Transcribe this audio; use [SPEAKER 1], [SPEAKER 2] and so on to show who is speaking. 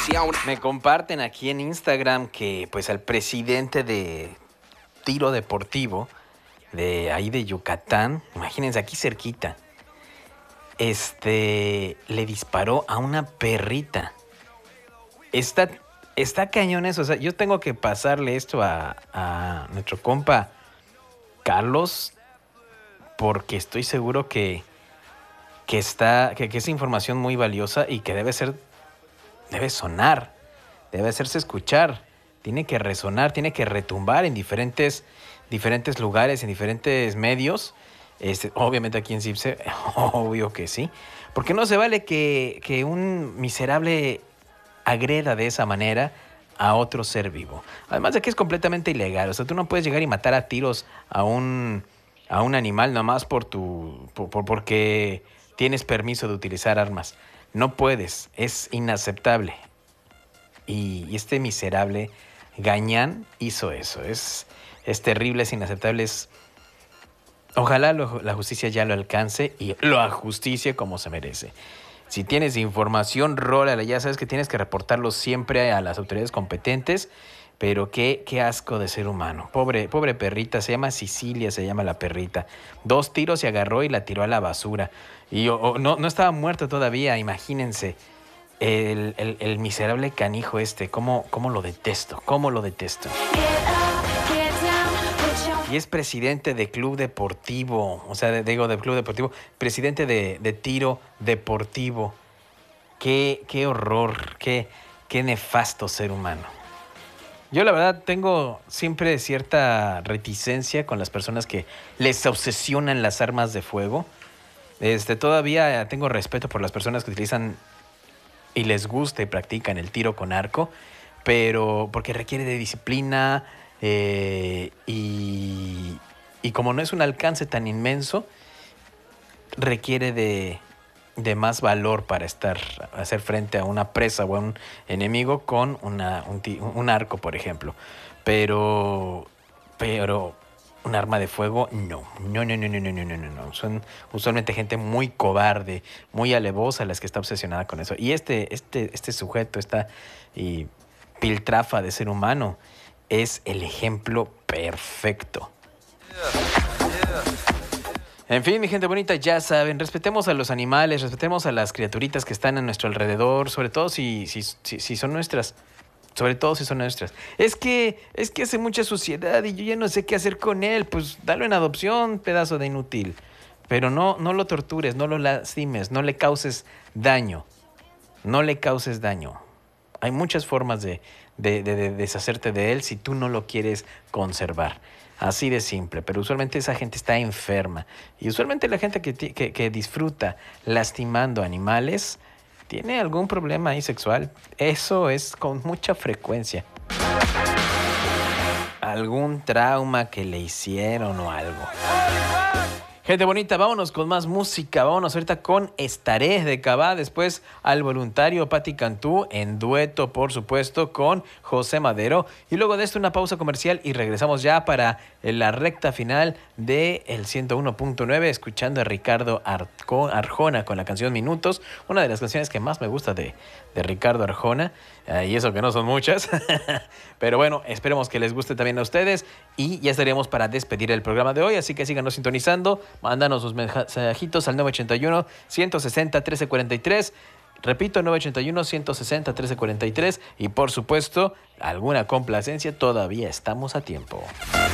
[SPEAKER 1] Me comparten aquí en Instagram que pues al presidente de tiro deportivo de ahí de Yucatán, imagínense aquí cerquita, le disparó a una perrita. Está cañón eso, o sea, yo tengo que pasarle esto a nuestro compa Carlos porque estoy seguro que es información muy valiosa y que debe sonar, debe hacerse escuchar, tiene que resonar, tiene que retumbar en diferentes lugares, en diferentes medios. Obviamente aquí en Cipse, obvio que sí, porque no se vale que un miserable agreda de esa manera a otro ser vivo. Además de que es completamente ilegal, o sea, tú no puedes llegar y matar a tiros a un animal nomás porque tienes permiso de utilizar armas. No puedes, es inaceptable. Y este miserable gañán hizo eso. Es terrible, es inaceptable. Ojalá la justicia ya lo alcance y lo ajusticie como se merece. Si tienes información, rólala. Ya sabes que tienes que reportarlo siempre a las autoridades competentes. Pero qué asco de ser humano. Pobre perrita, se llama Sicilia, se llama la perrita. 2 tiros se agarró y la tiró a la basura. Y no estaba muerto todavía, imagínense. El miserable canijo cómo lo detesto, cómo lo detesto. Y es presidente de club deportivo, o sea, de club deportivo, presidente de tiro deportivo. Qué horror, qué nefasto ser humano. Yo la verdad tengo siempre cierta reticencia con las personas que les obsesionan las armas de fuego. Todavía tengo respeto por las personas que utilizan y les gusta y practican el tiro con arco, pero porque requiere de disciplina y como no es un alcance tan inmenso, requiere de más valor para hacer frente a una presa o a un enemigo con un arco, por ejemplo. Pero un arma de fuego, no. Son usualmente gente muy cobarde, muy alevosa las que está obsesionada con eso. Y este sujeto, esta piltrafa de ser humano, es el ejemplo perfecto. En fin, mi gente bonita, ya saben, respetemos a los animales, respetemos a las criaturitas que están a nuestro alrededor, sobre todo si son nuestras. Sobre todo si son nuestras. Es que hace mucha suciedad y yo ya no sé qué hacer con él. Pues dalo en adopción, pedazo de inútil. Pero no lo tortures, no lo lastimes, no le causes daño. No le causes daño. Hay muchas formas de deshacerte de él si tú no lo quieres conservar. Así de simple, pero usualmente esa gente está enferma. Y usualmente la gente que disfruta lastimando animales tiene algún problema ahí sexual. Eso es con mucha frecuencia. Algún trauma que le hicieron o algo. Gente bonita, vámonos con más música. Vámonos ahorita con Estaré de Cabá. Después al voluntario Pati Cantú en dueto, por supuesto, con José Madero. Y luego de esto una pausa comercial y regresamos ya para la recta final de el 101.9, escuchando a Ricardo Arjona con la canción Minutos. Una de las canciones que más me gusta de Ricardo Arjona. Y eso que no son muchas. Pero bueno, esperemos que les guste también a ustedes. Y ya estaríamos para despedir el programa de hoy. Así que síganos sintonizando. Mándanos sus mensajitos al 981-160-1343. Repito, 981-160-1343. Y por supuesto, alguna complacencia, todavía estamos a tiempo.